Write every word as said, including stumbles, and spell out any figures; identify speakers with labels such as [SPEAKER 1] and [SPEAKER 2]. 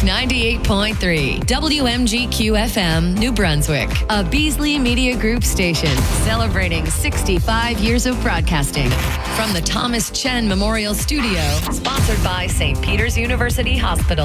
[SPEAKER 1] ninety-eight point three, W M G Q F M, New Brunswick, a Beasley Media Group station celebrating sixty-five years of broadcasting. From the Thomas Chen Memorial Studio, sponsored by Saint Peter's University Hospital.